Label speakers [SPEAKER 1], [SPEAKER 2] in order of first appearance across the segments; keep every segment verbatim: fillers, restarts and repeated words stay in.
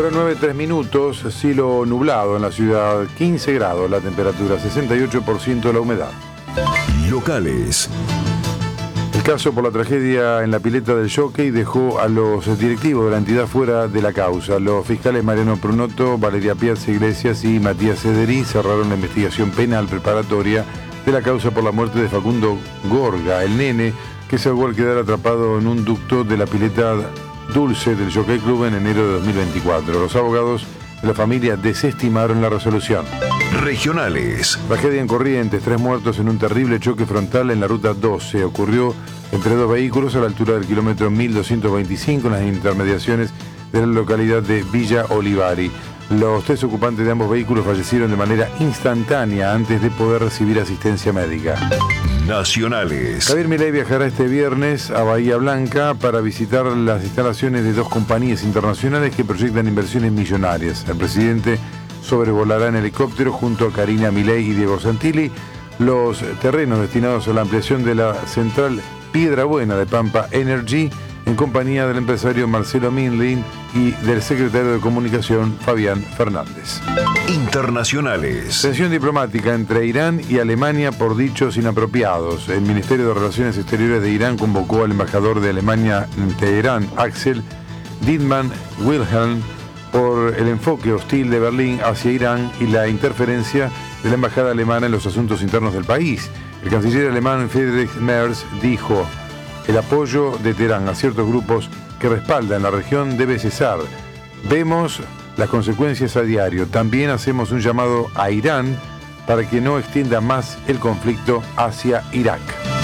[SPEAKER 1] Hora nueve, tres minutos, cielo nublado en la ciudad, quince grados la temperatura, sesenta y ocho por ciento la humedad.
[SPEAKER 2] Locales.
[SPEAKER 1] El caso por la tragedia en la pileta del Jockey dejó a los directivos de la entidad fuera de la causa. Los fiscales Mariano Prunotto, Valeria Piazza Iglesias y Matías Cederí cerraron la investigación penal preparatoria de la causa por la muerte de Facundo Gorga, el nene que se ahogó al quedar atrapado en un ducto de la pileta Dulce del Jockey Club en enero de dos mil veinticuatro. Los abogados de la familia desestimaron la resolución.
[SPEAKER 2] Regionales.
[SPEAKER 1] Tragedia en Corrientes, tres muertos en un terrible choque frontal en la ruta doce. Ocurrió entre dos vehículos a la altura del kilómetro mil doscientos veinticinco en las intermediaciones de la localidad de Villa Olivari. Los tres ocupantes de ambos vehículos fallecieron de manera instantánea antes de poder recibir asistencia médica.
[SPEAKER 2] Nacionales.
[SPEAKER 1] Javier Milei viajará este viernes a Bahía Blanca para visitar las instalaciones de dos compañías internacionales que proyectan inversiones millonarias. El presidente sobrevolará en helicóptero junto a Karina Milei y Diego Santilli los terrenos destinados a la ampliación de la central Piedra Buena de Pampa Energy en compañía del empresario Marcelo Minlin y del secretario de Comunicación Fabián Fernández.
[SPEAKER 2] Internacionales.
[SPEAKER 1] Tensión diplomática entre Irán y Alemania por dichos inapropiados. El Ministerio de Relaciones Exteriores de Irán convocó al embajador de Alemania en Teherán, Axel Dietmann Wilhelm, por el enfoque hostil de Berlín hacia Irán y la interferencia de la embajada alemana en los asuntos internos del país. El canciller alemán Friedrich Merz dijo: el apoyo de Teherán a ciertos grupos que respaldan la región debe cesar. Vemos las consecuencias a diario. También hacemos un llamado a Irán para que no extienda más el conflicto hacia Irak.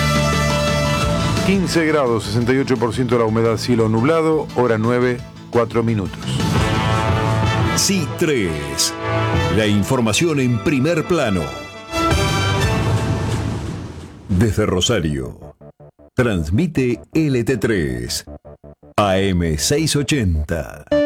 [SPEAKER 1] quince grados, sesenta y ocho por ciento la humedad, cielo nublado, hora nueve, cuatro minutos.
[SPEAKER 2] C I tres. La información en primer plano. Desde Rosario. Transmite L T tres. A M seiscientos ochenta.